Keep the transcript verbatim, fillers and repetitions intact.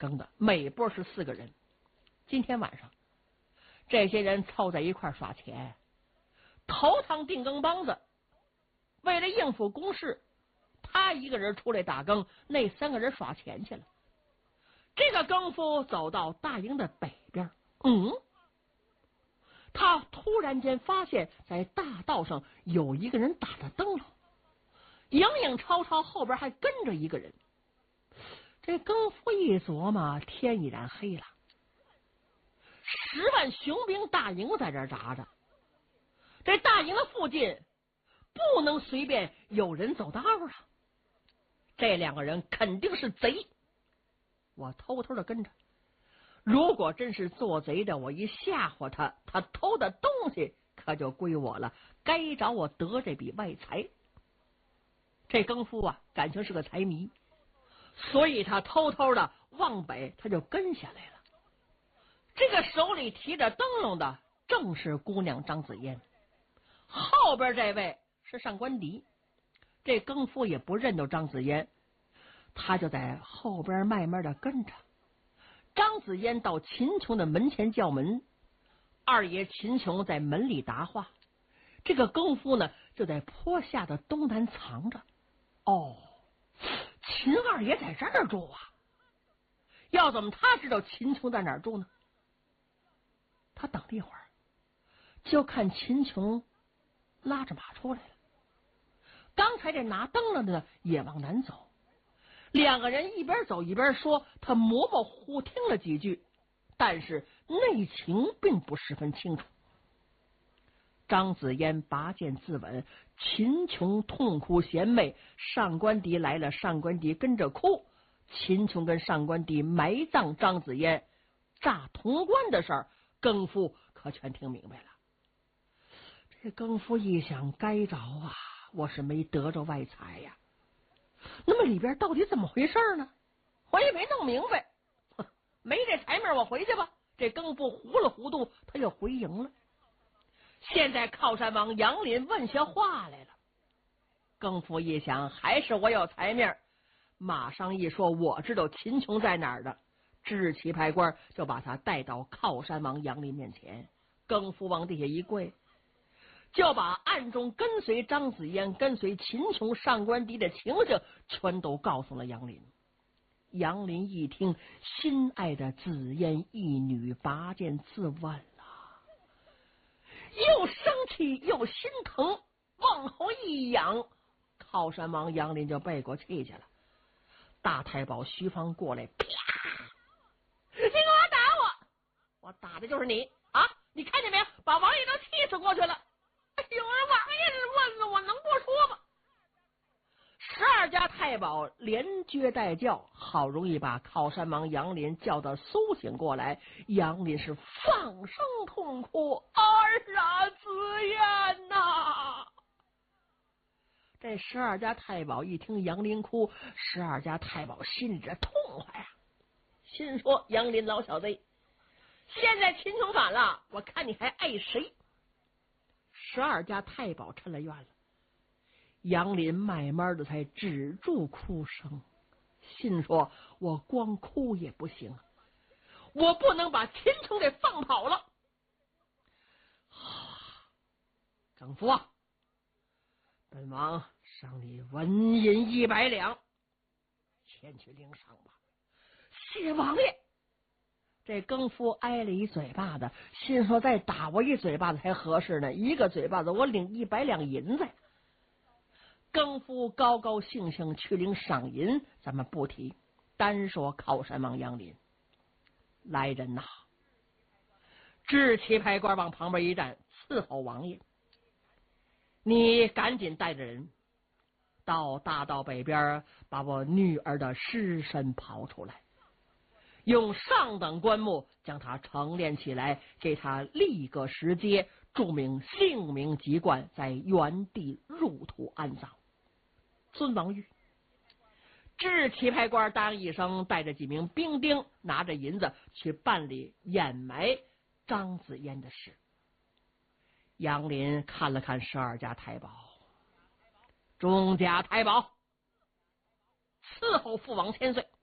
更的，每波是四个人。今天晚上，这些人凑在一块耍钱，头趟定更梆子。为了应付公事，他一个人出来打更，那三个人耍钱去了。这个更夫走到大营的北边，嗯，他突然间发现，在大道上有一个人打着灯笼，影影绰绰，后边还跟着一个人。这更夫一琢磨，天已然黑了，十万雄兵大营在这儿扎着，这大营的附近不能随便有人走道啊！这两个人肯定是贼，我偷偷的跟着。如果真是做贼的，我一吓唬他，他偷的东西可就归我了，该找我得这笔外财。这更夫啊，感情是个财迷，所以他偷偷的往北，他就跟下来了。这个手里提着灯笼的正是姑娘张子嫣，后边这位是上官迪。这更夫也不认得张子嫣，他就在后边慢慢的跟着。张子嫣到秦琼的门前叫门，二爷秦琼在门里答话，这个更夫呢就在坡下的东南藏着。哦，秦二爷在这儿住啊！要怎么他知道秦琼在哪儿住呢？他等了一会儿，就看秦琼拉着马出来了。刚才这拿灯笼的呢也往南走，两个人一边走一边说，他模模糊糊听了几句，但是内情并不十分清楚。张子嫣拔剑自刎，秦琼痛哭献媚，上官迪来了，上官迪跟着哭。秦琼跟上官迪埋葬张子嫣，炸潼关的事儿，更夫可全听明白了。这更夫一想，该着啊，我是没得着外财呀。那么里边到底怎么回事呢？我也没弄明白，没这财面，我回去吧。这更夫糊了糊涂，他又回营了。现在靠山王杨林问下话来了，更夫一想，还是我有财面，马上一说我知道秦琼在哪儿的，知旗牌官就把他带到靠山王杨林面前。更夫往地下一跪，就把暗中跟随张子嫣、跟随秦琼、上官迪的情形全都告诉了杨林。杨林一听，心爱的子嫣一女拔剑自刎了，又生气又心疼，往后一仰，靠山王杨林就背过气去了。大太保徐芳过来，啪！你干嘛打我？我打的就是你啊！你看见没有？把王爷都气死过去了。哎呦，王爷问了，我能不说吗？十二家太保连撅带叫，好容易把靠山王杨林叫到苏醒过来。杨林是放声痛哭：“儿啊，子嫣呐！”这十二家太保一听杨林哭，十二家太保心里这痛快呀、啊，心说：“杨林老小子，现在秦琼反了，我看你还爱谁？”十二家太保抻了院了。杨林慢慢的才止住哭声，心说：“我光哭也不行，我不能把秦琼给放跑了。”更夫啊，本王赏你纹银一百两，前去领赏吧。谢王爷。这更夫挨了一嘴巴子，心说再打我一嘴巴子才合适呢，一个嘴巴子我领一百两银子。更夫高高兴兴去领赏银，咱们不提，单说靠山王杨林。来人呐！知旗牌官往旁边一站，伺候王爷。你赶紧带着人到大道北边，把我女儿的尸身刨出来，用上等棺木将他成殓起来，给他立个石阶，注明姓名籍贯，在原地入土安葬。尊王玉。知旗牌官答应一声，带着几名兵丁，拿着银子去办理掩埋张子嫣的事。杨林看了看十二家太保，众家太保，伺候父王千岁。